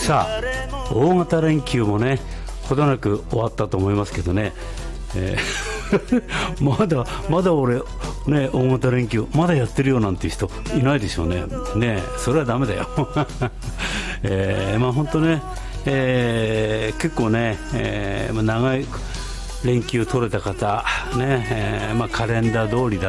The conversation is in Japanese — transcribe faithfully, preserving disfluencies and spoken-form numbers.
さあ大型連休もねほどなく終わったと思いますけどね、えー、まだまだ俺ね大型連休まだやってるよなんていう人いないでしょうね。ねそれはダメだよ、えー、まあ本当ね、えー、結構ね、えー、長い連休取れた方ね、えーまあ、カレンダー通りだ